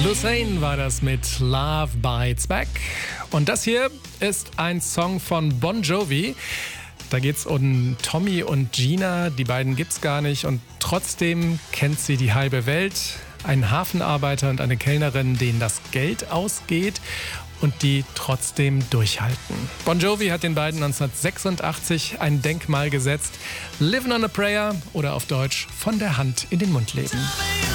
Hussein war das mit Love Bites Back. Und das hier ist ein Song von Bon Jovi. Da geht es um Tommy und Gina. Die beiden gibt's gar nicht und trotzdem kennt sie die halbe Welt. Ein Hafenarbeiter und eine Kellnerin, denen das Geld ausgeht und die trotzdem durchhalten. Bon Jovi hat den beiden 1986 ein Denkmal gesetzt. Living on a Prayer oder auf Deutsch von der Hand in den Mund leben.